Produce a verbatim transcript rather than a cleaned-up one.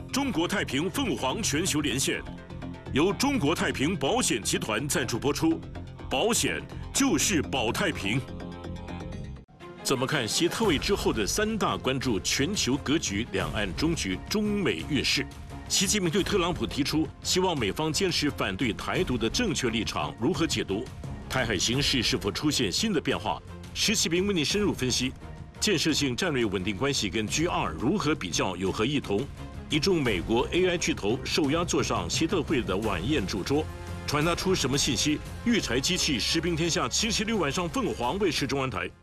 中国太平凤凰全球连线，由中国太平保险集团赞助播出。保险就是保太平。怎么看习特位之后的三大关注：全球格局、两岸终局、中美运势？习近平对特朗普提出，希望美方坚持反对台独的正确立场，如何解读？台海形势是否出现新的变化？石启平为您深入分析。建设性战略稳定关系跟 G 二 如何比较，有何异同？一众美国 A I 巨头受压坐上习特会的晚宴主桌，传达出什么信息？育才机器食兵天下七七六晚上凤凰卫视中文台。